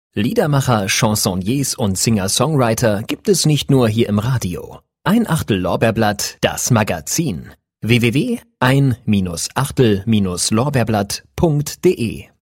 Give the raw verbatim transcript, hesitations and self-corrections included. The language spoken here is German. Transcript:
Liedermacher, Chansonniers und Singer-Songwriter gibt es nicht nur hier im Radio. Ein Achtel Lorbeerblatt, das Magazin. w w w punkt ein Achtel Lorbeerblatt punkt de